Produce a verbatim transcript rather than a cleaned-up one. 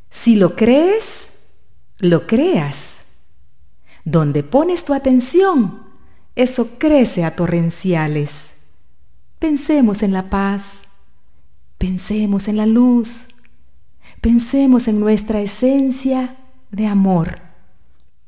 Si lo crees, lo creas. Donde pones tu atención, eso crece a torrenciales. Pensemos en la paz, pensemos en la luz, pensemos en nuestra esencia de amor.